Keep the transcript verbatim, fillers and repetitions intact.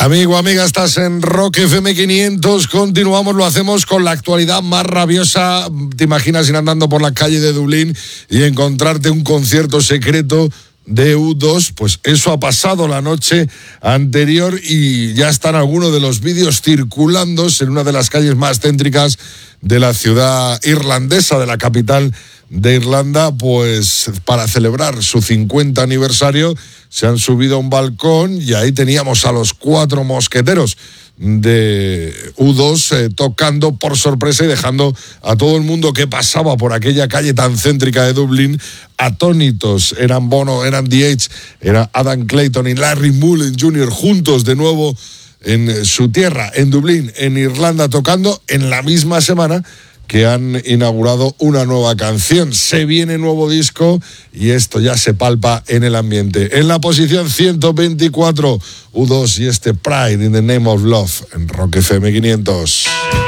Amigo, amiga, estás en Rock F M quinientos. Continuamos, lo hacemos con la actualidad más rabiosa. ¿Te imaginas ir andando por la calle de Dublín y encontrarte un concierto secreto de U dos? Pues eso ha pasado la noche anterior y ya están algunos de los vídeos circulando en una de las calles más céntricas de la ciudad irlandesa, de la capital de Irlanda. Pues para celebrar su cincuenta aniversario se han subido a un balcón y ahí teníamos a los cuatro mosqueteros de U dos eh, tocando por sorpresa y dejando a todo el mundo que pasaba por aquella calle tan céntrica de Dublín atónitos. Eran Bono, eran The Edge, era Adam Clayton y Larry Mullen junior juntos de nuevo en su tierra, en Dublín, en Irlanda, tocando en la misma semana que han inaugurado una nueva canción. Se viene nuevo disco y esto ya se palpa en el ambiente. En la posición ciento veinticuatro, U dos y este Pride in the Name of Love en Rock F M quinientos.